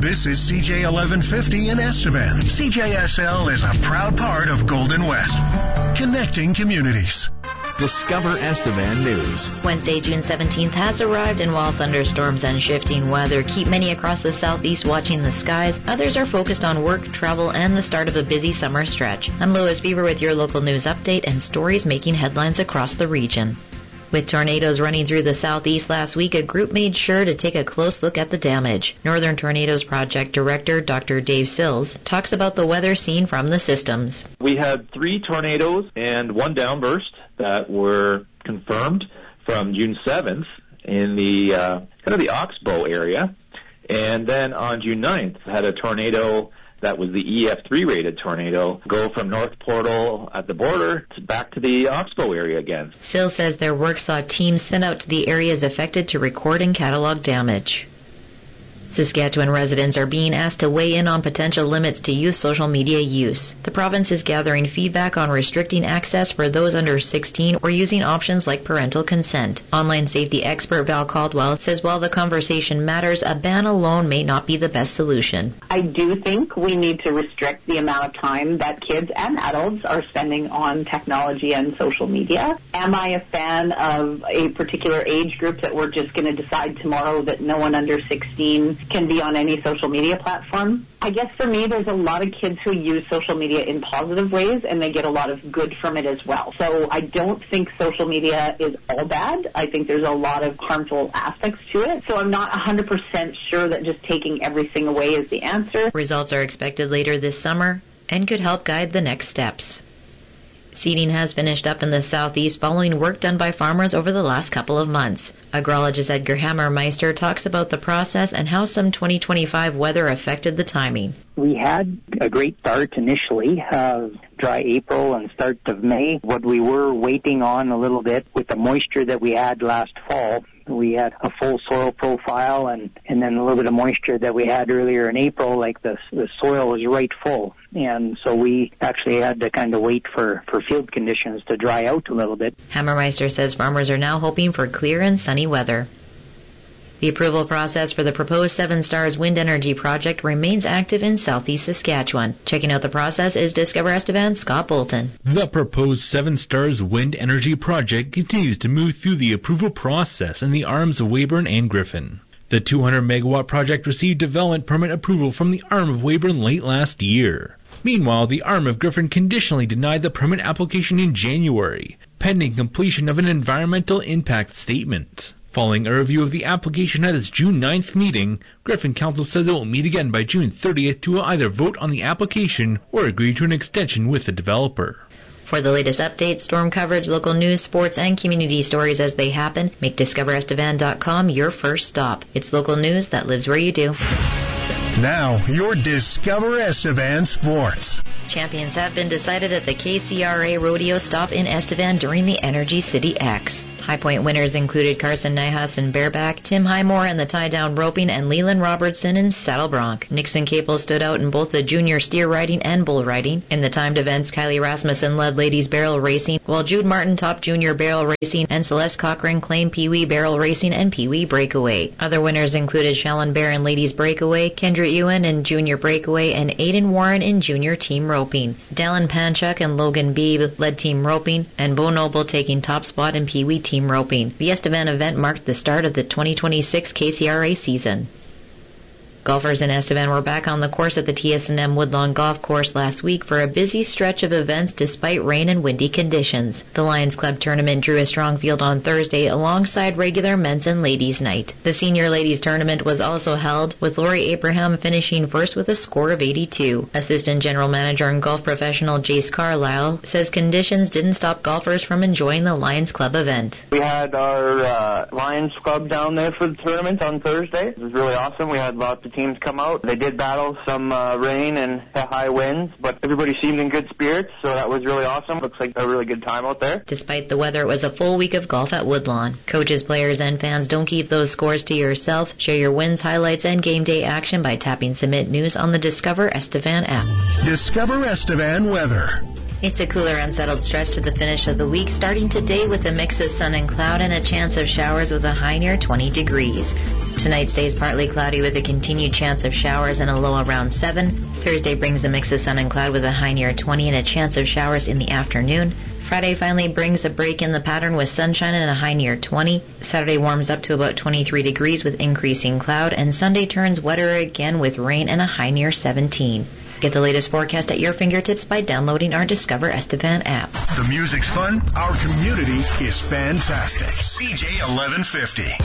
This is CJ 1150 in Estevan. CJSL is a proud part of Golden West, connecting communities. Discover Estevan News. Wednesday, June 17th has arrived, and while thunderstorms and shifting weather keep many across the southeast watching the skies, others are focused on work, travel, and the start of a busy summer stretch. I'm Lois Beaver with your local news update and stories making headlines across the region. With tornadoes running through the southeast last week, a group made sure to take a close look at the damage. Northern Tornadoes Project Director Dr. Dave Sills talks about the weather seen from the systems. We had 3 tornadoes and 1 downburst that were confirmed from June 7th in the kind of the Oxbow area. And then on June 9th, had a tornado that was the EF3 rated tornado go from North Portal at the border back to the Oxbow area again. Sill says their work saw teams sent out to the areas affected to record and catalog damage. Saskatchewan residents are being asked to weigh in on potential limits to youth social media use. The province is gathering feedback on restricting access for those under 16 or using options like parental consent. Online safety expert Val Caldwell says while the conversation matters, a ban alone may not be the best solution. I do think we need to restrict the amount of time that kids and adults are spending on technology and social media. Am I a fan of a particular age group that we're just going to decide tomorrow that no one under 16 can be on any social media platform? I guess for me, there's a lot of kids who use social media in positive ways, and they get a lot of good from it as well. So I don't think social media is all bad. I think there's a lot of harmful aspects to it. So I'm not 100% sure that just taking everything away is the answer. Results are expected later this summer and could help guide the next steps. Seeding has finished up in the southeast following work done by farmers over the last couple of months. Agrologist Edgar Hammermeister talks about the process and how some 2025 weather affected the timing. We had a great start initially, dry April and start of May. What we were waiting on a little bit with the moisture that we had last fall, we had a full soil profile and then a little bit of moisture that we had earlier in April, like the soil was right full. And so we actually had to kind of wait for field conditions to dry out a little bit. Hammermeister says farmers are now hoping for clear and sunny weather. The approval process for the proposed Seven Stars Wind Energy Project remains active in southeast Saskatchewan. Checking out the process is Discover Estevan's Scott Bolton. The proposed Seven Stars Wind Energy Project continues to move through the approval process in the arms of Weyburn and Griffin. The 200-megawatt project received development permit approval from the arm of Weyburn late last year. Meanwhile, the arm of Griffin conditionally denied the permit application in January, pending completion of an environmental impact statement. Following a review of the application at its June 9th meeting, Griffin Council says it will meet again by June 30th to either vote on the application or agree to an extension with the developer. For the latest updates, storm coverage, local news, sports, and community stories as they happen, make DiscoverEstevan.com your first stop. It's local news that lives where you do. Now, your Discover Estevan Sports. Champions have been decided at the KCRA Rodeo Stop in Estevan during the Energy City X. High Point winners included Carson Nyhus in bareback, Tim Highmore in the tie-down roping, and Leland Robertson in saddle bronc. Nixon Capel stood out in both the junior steer riding and bull riding. In the timed events, Kylie Rasmussen led ladies barrel racing, while Jude Martin topped junior barrel racing, and Celeste Cochran claimed Pee-wee barrel racing and Pee-wee breakaway. Other winners included Shallon Bear in ladies breakaway, Kendra Ewan in junior breakaway, and Aiden Warren in junior team roping. Dallin Panchuk and Logan Beebe led team roping, and Bo Noble taking top spot in Pee-wee team roping. The Estevan event marked the start of the 2026 KCRA season. Golfers in Estevan were back on the course at the TS&M Woodlawn Golf Course last week for a busy stretch of events despite rain and windy conditions. The Lions Club tournament drew a strong field on Thursday alongside regular men's and ladies' night. The senior ladies tournament was also held, with Lori Abraham finishing first with a score of 82. Assistant General Manager and golf professional Jace Carlisle says conditions didn't stop golfers from enjoying the Lions Club event. We had our Lions Club down there for the tournament on Thursday. It was really awesome. We had lots of teams come out. They did battle some rain and high winds, but everybody seemed in good spirits, so that was really awesome. Looks like a really good time out there. Despite the weather, it was a full week of golf at Woodlawn. Coaches, players, and fans, don't keep those scores to yourself. Share your wins, highlights, and game day action by tapping Submit News on the Discover Estevan app. Discover Estevan weather. It's a cooler, unsettled stretch to the finish of the week, starting today with a mix of sun and cloud and a chance of showers with a high near 20 degrees. Tonight stays partly cloudy with a continued chance of showers and a low around 7. Thursday brings a mix of sun and cloud with a high near 20 and a chance of showers in the afternoon. Friday finally brings a break in the pattern with sunshine and a high near 20. Saturday warms up to about 23 degrees with increasing cloud, and Sunday turns wetter again with rain and a high near 17. Get the latest forecast at your fingertips by downloading our Discover Estevan app. The music's fun. Our community is fantastic. CJ 1150.